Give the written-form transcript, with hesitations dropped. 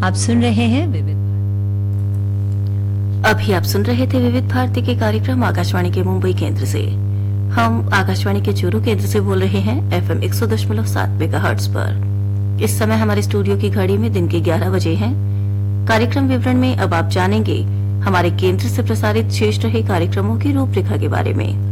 आप सुन रहे हैं विविध। अभी आप सुन रहे थे विविध भारती के कार्यक्रम आकाशवाणी के मुंबई केंद्र से। हम आकाशवाणी के चूरू केंद्र से बोल रहे हैं FM 100.7 मेगाहर्ट्ज पर। इस समय हमारे स्टूडियो की घड़ी में दिन के 11 बजे हैं। कार्यक्रम विवरण में अब आप जानेंगे हमारे केंद्र से प्रसारित शेष रहे कार्यक्रमों की रूपरेखा के बारे में।